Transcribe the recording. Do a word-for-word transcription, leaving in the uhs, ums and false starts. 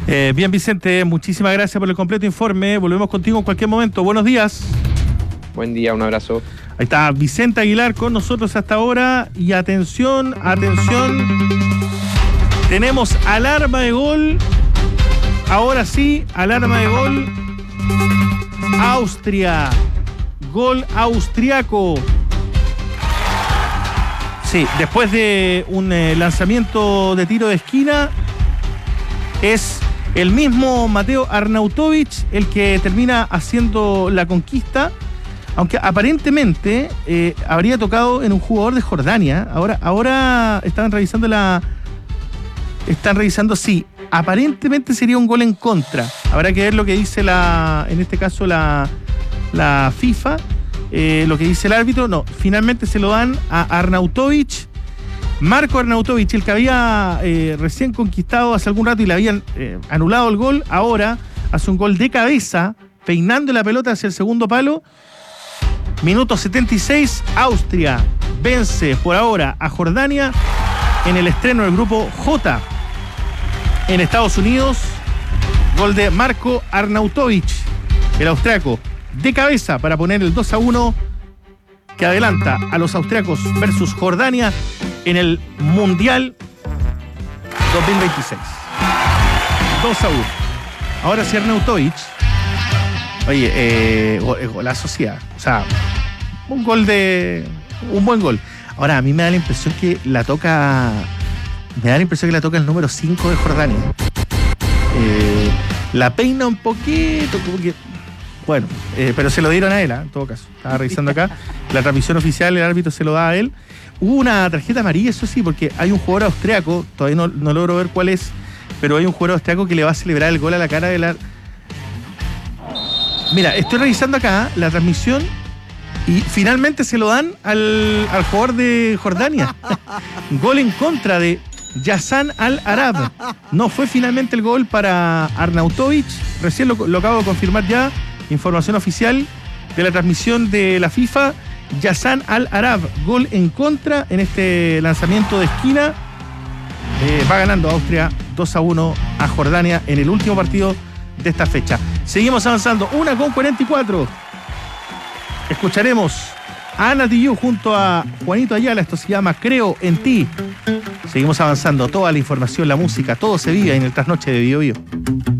Eh, bien, Vicente, muchísimas gracias por el completo informe. Volvemos contigo en cualquier momento. Buenos días. Buen día, un abrazo. Ahí está Vicente Aguilar con nosotros hasta ahora. Y atención, atención. Tenemos alarma de gol. Ahora sí, alarma de gol. Austria. Gol austriaco. Sí, después de un eh, lanzamiento de tiro de esquina, es el mismo Mateo Arnautovic el que termina haciendo la conquista, aunque aparentemente eh, habría tocado en un jugador de Jordania. Ahora, ahora están revisando la... Están revisando, sí, aparentemente sería un gol en contra. Habrá que ver lo que dice la, en este caso la, la FIFA, eh, lo que dice el árbitro. No, finalmente se lo dan a Arnautovic. Marco Arnautovic, el que había eh, recién conquistado hace algún rato y le habían eh, anulado el gol, ahora hace un gol de cabeza, peinando la pelota hacia el segundo palo. Minuto setenta y seis, Austria vence por ahora a Jordania en el estreno del grupo J en Estados Unidos. Gol de Marco Arnautovic, el austriaco, de cabeza para poner el dos a uno que adelanta a los austriacos versus Jordania en el Mundial dos mil veintiséis. dos a uno. Ahora sí, Arnautovic. Oye, eh, golazo sí, o sea, un gol de... un buen gol. Ahora, a mí me da la impresión que la toca... Me da la impresión que la toca el número cinco de Jordania. Eh, la peina un poquito, como que... Bueno, eh, pero se lo dieron a él, ¿eh? En todo caso. Estaba revisando acá. La transmisión oficial, el árbitro se lo da a él. Hubo una tarjeta amarilla, eso sí, porque hay un jugador austriaco, todavía no, no logro ver cuál es, pero hay un jugador austriaco que le va a celebrar el gol a la cara de la... Mira, estoy revisando acá la transmisión y finalmente se lo dan al, al jugador de Jordania. Gol en contra de Yassan Al-Arab. No fue finalmente el gol para Arnautovic. Recién lo, lo acabo de confirmar ya. Información oficial de la transmisión de la FIFA. Yassan Al-Arab, gol en contra en este lanzamiento de esquina. Eh, va ganando Austria dos a uno a Jordania en el último partido de esta fecha. Seguimos avanzando, una con cuarenta y cuatro. Escucharemos a Ana Tijoux junto a Juanito Ayala. Esto se llama Creo en Ti. Seguimos avanzando, toda la información, la música, todo se vive en el trasnoche de Bio Bio.